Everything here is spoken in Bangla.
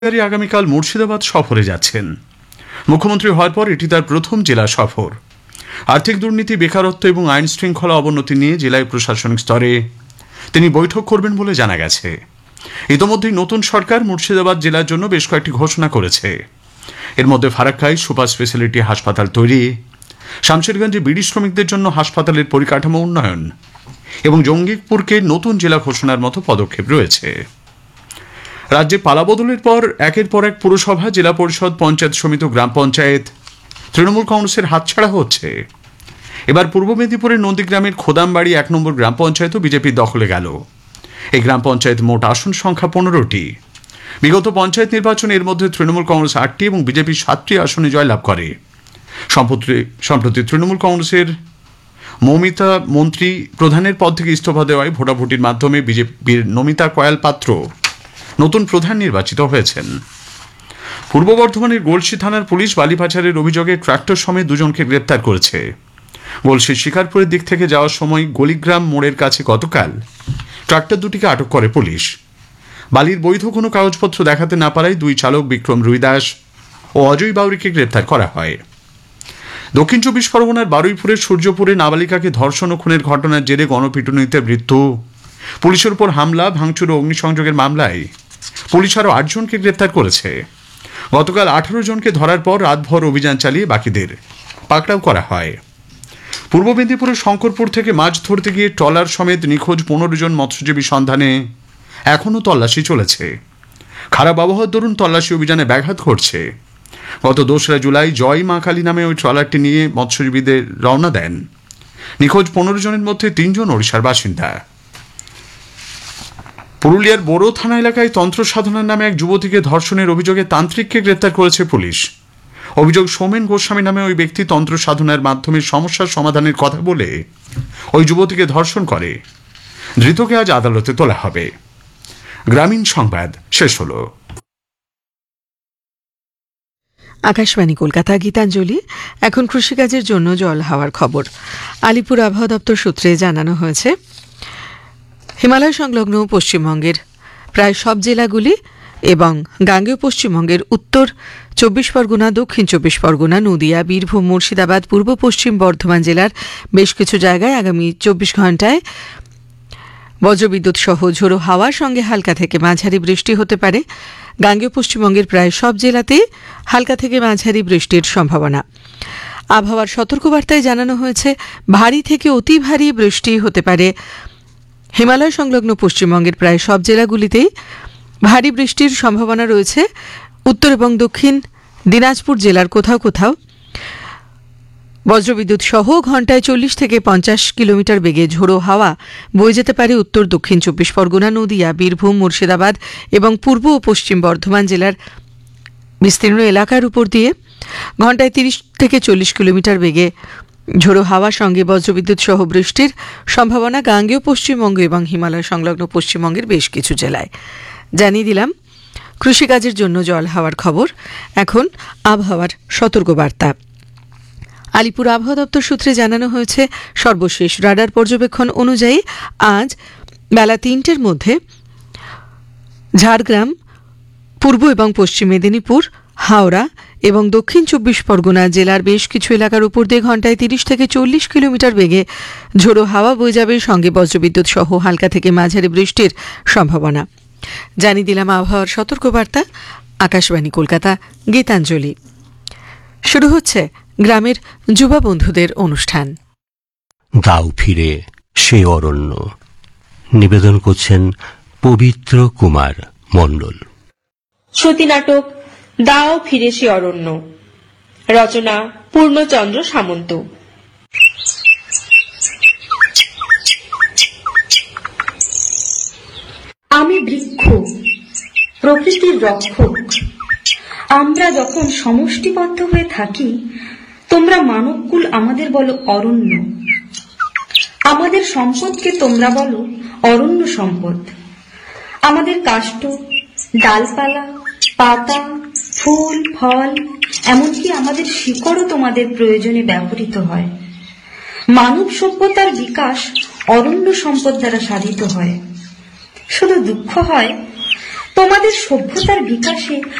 আগামীকাল মুর্শিদাবাদ সফরে যাচ্ছেন। মুখ্যমন্ত্রী হওয়ার পর এটি তার প্রথম জেলা সফর। আর্থিক দুর্নীতি, বেকারত্ব এবং আইন শৃঙ্খলা অবনতি নিয়ে জেলায় প্রশাসনিক স্তরে তিনি বৈঠক করবেন বলে জানা গেছে। ইতোমধ্যেই নতুন সরকার মুর্শিদাবাদ জেলার জন্য বেশ কয়েকটি ঘোষণা করেছে। এর মধ্যে ফারাক্কায় সুপার স্পেশালিটি হাসপাতাল তৈরি, শামশেরগঞ্জে বিড়ি শ্রমিকদের জন্য হাসপাতালের পরিকাঠামো উন্নয়ন এবং জঙ্গিপুরকে নতুন জেলা ঘোষণার মতো পদক্ষেপ রয়েছে। রাজ্যে পালাবদলের পর একের পর এক পুরসভা, জেলা পরিষদ, পঞ্চায়েত সমিতি, গ্রাম পঞ্চায়েত তৃণমূল কংগ্রেসের হাতছাড়া হচ্ছে। এবার পূর্ব মেদিনীপুরের নন্দীগ্রামের খোদামবাড়ি 1 নম্বর গ্রাম পঞ্চায়েতও বিজেপির দখলে গেল। এই গ্রাম পঞ্চায়েত মোট আসন সংখ্যা 15টি। বিগত পঞ্চায়েত নির্বাচনে এর মধ্যে তৃণমূল কংগ্রেস 8টি এবং বিজেপি 7টি আসনে জয়লাভ করে। সম্প্রতি তৃণমূল কংগ্রেসের মৌমিতা মন্ত্রী প্রধানের পদ থেকে ইস্তফা দেওয়ায় ভোটাভুটির মাধ্যমে বিজেপির নমিতা কয়াল পাত্র নতুন প্রধান নির্বাচিত হয়েছেন। পূর্ব বর্ধমানের গলসি থানার পুলিশ বালি পাচারের অভিযোগে ট্রাক্টর সমেত 2 জনকে গ্রেপ্তার করেছে। গলসির শিকারপুরের দিক থেকে যাওয়ার সময় গলিগ্রাম মোড়ের কাছে গতকাল ট্রাক্টর দুটিকে আটক করে পুলিশ। বালির বৈধ কোনো কাগজপত্র দেখাতে না পারায় 2 চালক বিক্রম রুইদাস ও অজয় বাউরিকে গ্রেপ্তার করা হয়। দক্ষিণ 24 পরগনার বারুইপুরের সূর্যপুরে নাবালিকাকে ধর্ষণ ও খুনের ঘটনার জেরে গণপিটুনিতে মৃত্যু, পুলিশের উপর হামলা, ভাঙচুর ও অগ্নিসংযোগের মামলায় পুলিশ আরও 8 জনকে গ্রেপ্তার করেছে। গতকাল 18 জনকে ধরার পর রাতভর অভিযান চালিয়ে বাকিদের পাকড়াও করা হয়। পূর্ব মেদিনীপুরের শঙ্করপুর থেকে মাছ ধরতে গিয়ে ট্রলার সমেত নিখোঁজ 15 জন মৎস্যজীবী সন্ধানে এখনও তল্লাশি চলেছে। খারাপ আবহাওয়ার দরুন তল্লাশি অভিযানে ব্যাঘাত ঘটছে। গত 2রা জুলাই জয় মা কালী নামে ওই ট্রলারটি নিয়ে মৎস্যজীবীদের রওনা দেন। নিখোঁজ 15 জনের মধ্যে 3 জন ওড়িশার বাসিন্দা। পুরুলিয়ার বোরো থানা এলাকায় তন্ত্র সাধনার নামে এক যুবতীকে ধর্ষণের অভিযোগে তান্ত্রিককে গ্রেপ্তার করেছে পুলিশ। অভিযোগ, সৌমেন গোস্বামী নামে ওই ব্যক্তি তন্ত্র সাধনার মাধ্যমে সমস্যার সমাধানের কথা বলে ওই যুবতীকে ধর্ষণ করে। ধৃতকে আজ আদালতে তোলা হবে। গ্রামীণ সংবাদ শেষ হল। আকাশবাণী কলকাতা, গীতাঞ্জলি। এখন কৃষিকাজের জন্য জল হাওয়ার খবর। আলিপুর আবহাওয়া দপ্তর সূত্রে জানানো হয়েছে, হিমালয় সংলগ্ন পশ্চিমবঙ্গের প্রায় সব জেলাগুলি এবং গাঙ্গেয় পশ্চিমবঙ্গের উত্তর 24 পরগনা, দক্ষিণ 24 পরগনা, নদিয়া, বীরভূম, মুর্শিদাবাদ, পূর্ব পশ্চিম বর্ধমান জেলার বেশ কিছু জায়গায় আগামী 24 ঘণ্টায় বজ্রবিদ্যুৎ সহ ঝোড়ো হাওয়ার সঙ্গে হালকা থেকে মাঝারি বৃষ্টি হতে পারে। গাঙ্গেয় পশ্চিমবঙ্গের প্রায় সব জেলাতেই হালকা থেকে মাঝারি বৃষ্টির সম্ভাবনা। আবহাওয়ার সতর্কবার্তায় জানানো হয়েছে, ভারী থেকে অতি ভারী বৃষ্টি হতে পারে। হিমালয় সংলগ্ন পশ্চিমবঙ্গের প্রায় সব জেলাগুলিতেই ভারী বৃষ্টির সম্ভাবনা রয়েছে। উত্তর এবং দক্ষিণ দিনাজপুর জেলার কোথাও কোথাও বজ্রবিদ্যুৎ সহ ঘণ্টায় 40 থেকে 50 কিলোমিটার বেগে ঝোড়ো হাওয়া বয়ে যেতে পারে উত্তর দক্ষিণ 24 পরগনা, নদিয়া, বীরভূম, মুর্শিদাবাদ এবং পূর্ব ও পশ্চিম বর্ধমান জেলার বিস্তীর্ণ এলাকার উপর দিয়ে। ঘণ্টায় 30 থেকে 40 কিলোমিটার বেগে ঝোড়ো হাওয়ার সঙ্গে বজ্রবিদ্যুৎ সহ বৃষ্টির সম্ভাবনা গাঙ্গেয় পশ্চিমবঙ্গ এবং হিমালয় সংলগ্ন পশ্চিমবঙ্গের বেশ কিছু জেলায়। জানিয়ে দিলাম কৃষিকাজের জন্য জল হাওয়ার খবর। এখন আবহাওয়ার সতর্কবার্তা। আলিপুর আবহাওয়া দপ্তর সূত্রে জানানো হয়েছে, সর্বশেষ রাডার পর্যবেক্ষণ অনুযায়ী আজ বেলা 3টের মধ্যে ঝাড়গ্রাম, পূর্ব এবং পশ্চিম মেদিনীপুর, হাওড়া এবং দক্ষিণ 24 পরগনা জেলার বেশ কিছু এলাকার উপর দিয়ে ঘণ্টায় 30 থেকে 40 কিলোমিটার বেগে ঝোড়ো হাওয়া বয়ে যাবে, সঙ্গে বজ্রবিদ্যুৎ সহ হালকা থেকে মাঝারি বৃষ্টির সম্ভাবনা। জানিয়ে দিলাম আবহাওয়ার সতর্কবার্তা। আকাশবাণী কলকাতা, গীতাঞ্জলি। শুরু হচ্ছে গ্রামের যুবা বন্ধুদের অনুষ্ঠান। দাও ফিরে সে অরণ্য, নিবেদন করছেন পবিত্র কুমার মণ্ডল। শ্রুতি নাটক দাও ফিরে সে অরণ্য, রচনা পূর্ণচন্দ্র সামন্ত। আমি বৃক্ষ, প্রকৃতির রক্ষক। আমরা যখন সমষ্টিবদ্ধ হয়ে থাকি, তোমরা মানবকুল আমাদের বলো অরণ্য। আমাদের সম্পদকে তোমরা বলো অরণ্য সম্পদ। আমাদের কাষ্ঠ, ডালপালা, পাতা, ফুল, ফল, এমনকি আমাদের শিকড়ও তোমাদের প্রয়োজনে ব্যবহৃত হয়। মানব সভ্যতার বিকাশ অরণ্য সম্পদ দ্বারা সাধিত হয়। শুধু দুঃখ হয়, তোমাদের সভ্যতার বিকাশে